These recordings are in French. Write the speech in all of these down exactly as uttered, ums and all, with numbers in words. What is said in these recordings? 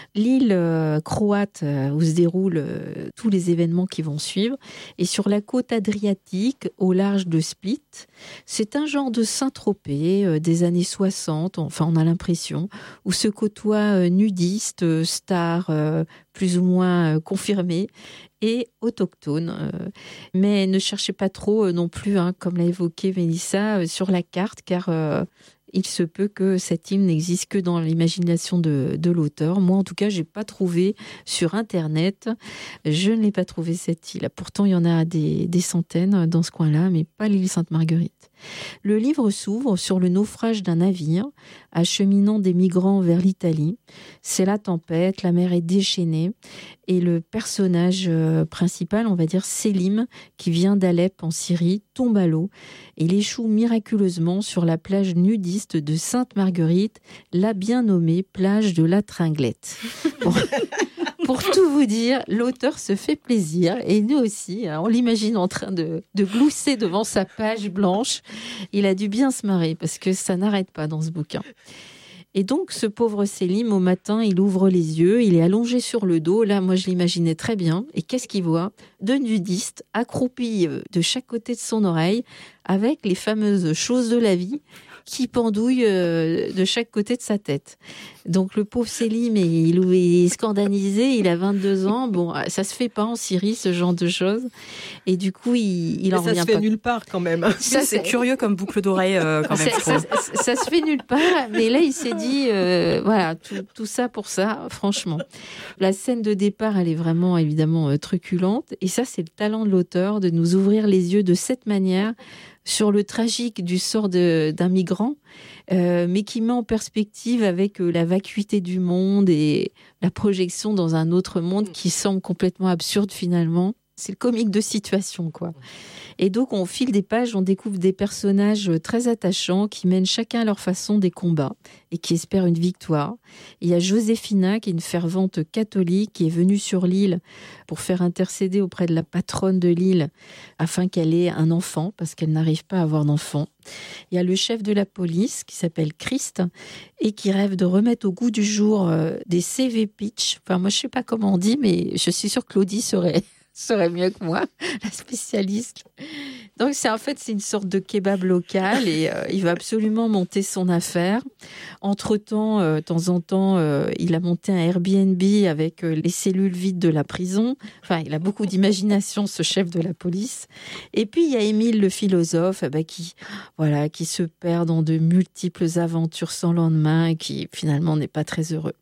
l'île euh, croate euh, où se déroulent euh, tous les événements qui vont suivre, et sur la côte adriatique, au large de Split. C'est un genre de Saint-Tropez euh, des années soixante, enfin on a l'impression, où se côtoient euh, nudistes, euh, stars euh, plus ou moins euh, confirmés, et autochtones. Euh, mais ne cherchez pas trop euh, non plus, hein, comme l'a évoqué Mélissa, euh, sur la carte, car euh, il se peut que cette île n'existe que dans l'imagination de, de l'auteur. Moi, en tout cas, je n'ai pas trouvé sur Internet, je ne l'ai pas trouvé cette île. Pourtant, il y en a des, des centaines dans ce coin-là, mais pas l'île Sainte-Marguerite. Le livre s'ouvre sur le naufrage d'un navire acheminant des migrants vers l'Italie. C'est la tempête, la mer est déchaînée et le personnage principal, on va dire Selim, qui vient d'Alep en Syrie, tombe à l'eau et il échoue miraculeusement sur la plage nudiste de Sainte-Marguerite, la bien nommée plage de la Tringlette. Bon. Pour tout vous dire, l'auteur se fait plaisir et nous aussi, on l'imagine en train de, de glousser devant sa page blanche. Il a dû bien se marrer parce que ça n'arrête pas dans ce bouquin. Et donc, ce pauvre Selim, au matin, il ouvre les yeux, il est allongé sur le dos. Là, moi, je l'imaginais très bien. Et qu'est-ce qu'il voit ? Deux nudistes accroupis de chaque côté de son oreille avec les fameuses choses de la vie qui pendouillent de chaque côté de sa tête. Donc le pauvre Selim, il est scandalisé, il a vingt-deux ans. Bon, ça se fait pas en Syrie, ce genre de choses. Et du coup, il, il en revient pas. Ça se fait nulle part quand même. Ça, c'est curieux comme boucle d'oreille euh, quand même. Ça, ça, ça se fait nulle part, mais là, il s'est dit, euh, voilà, tout, tout ça pour ça, franchement. La scène de départ, elle est vraiment, évidemment, euh, truculente. Et ça, c'est le talent de l'auteur, de nous ouvrir les yeux de cette manière sur le tragique du sort de, d'un migrant, euh, mais qui met en perspective avec euh, la vacuité du monde et la projection dans un autre monde qui semble complètement absurde finalement. C'est le comique de situation, quoi. Et donc, au fil des pages, on découvre des personnages très attachants qui mènent chacun à leur façon des combats et qui espèrent une victoire. Il y a Joséphina, qui est une fervente catholique, qui est venue sur l'île pour faire intercéder auprès de la patronne de l'île afin qu'elle ait un enfant, parce qu'elle n'arrive pas à avoir d'enfant. Il y a le chef de la police, qui s'appelle Christ, et qui rêve de remettre au goût du jour euh, des C V pitch. Enfin, moi, je ne sais pas comment on dit, mais je suis sûre que Claudie serait... serait mieux que moi, la spécialiste. Donc, c'est en fait, c'est une sorte de kebab local et euh, il va absolument monter son affaire. Entre-temps, euh, de temps en temps, euh, il a monté un Airbnb avec euh, les cellules vides de la prison. Enfin, il a beaucoup d'imagination, ce chef de la police. Et puis, il y a Émile, le philosophe, eh ben, qui, voilà, qui se perd dans de multiples aventures sans lendemain et qui, finalement, n'est pas très heureux.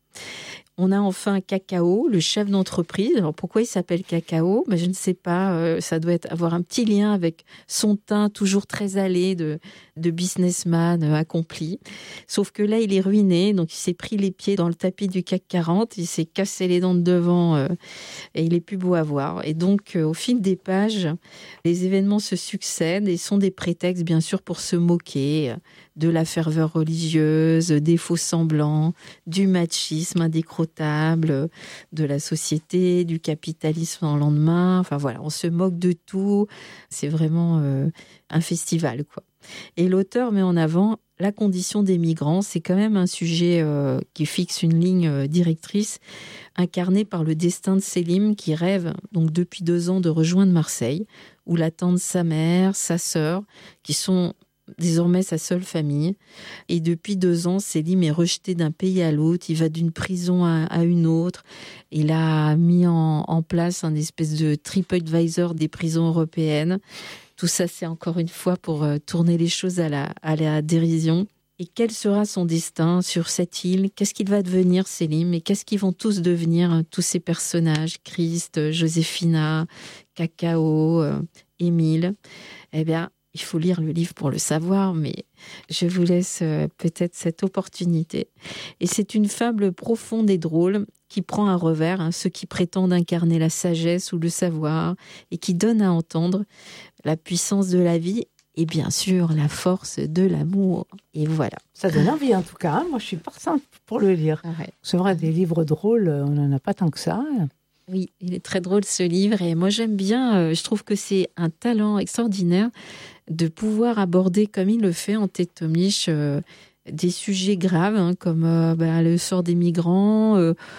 On a enfin Cacao, le chef d'entreprise. Alors pourquoi il s'appelle Cacao ? Ben, je ne sais pas. Euh, ça doit être, avoir un petit lien avec son teint toujours très allé de, de businessman euh, accompli. Sauf que là, il est ruiné. Donc, il s'est pris les pieds dans le tapis du C A C quarante. Il s'est cassé les dents de devant euh, et il est plus beau à voir. Et donc, euh, au fil des pages, les événements se succèdent et sont des prétextes, bien sûr, pour se moquer de la ferveur religieuse, des faux semblants, du machisme indécrottable, de la société, du capitalisme en lendemain. Enfin voilà, on se moque de tout. C'est vraiment euh, un festival, quoi. Et l'auteur met en avant la condition des migrants. C'est quand même un sujet euh, qui fixe une ligne directrice, incarnée par le destin de Selim, qui rêve donc depuis deux ans de rejoindre Marseille, où l'attendent sa mère, sa sœur, qui sont désormais sa seule famille. Et depuis deux ans, Selim est rejeté d'un pays à l'autre. Il va d'une prison à, à une autre. Il a mis en, en place un espèce de TripAdvisor des prisons européennes. Tout ça, c'est encore une fois pour euh, tourner les choses à la, à la dérision. Et quel sera son destin sur cette île ? Qu'est-ce qu'il va devenir, Selim ? Et qu'est-ce qu'ils vont tous devenir, hein, tous ces personnages ? Christ, Joséphina, Cacao, euh, Émile. Eh bien, il faut lire le livre pour le savoir, mais je vous laisse euh, peut-être cette opportunité. Et c'est une fable profonde et drôle qui prend à revers hein, ceux qui prétendent incarner la sagesse ou le savoir et qui donne à entendre la puissance de la vie et bien sûr la force de l'amour. Et voilà. Ça donne envie en tout cas. Hein. Moi, je suis partante pour le lire. Ah ouais. C'est vrai, des livres drôles, on n'en a pas tant que ça. Oui, il est très drôle ce livre et moi j'aime bien, euh, je trouve que c'est un talent extraordinaire de pouvoir aborder comme il le fait en Tête Tomich euh, des sujets graves hein, comme euh, bah, le sort des migrants, euh,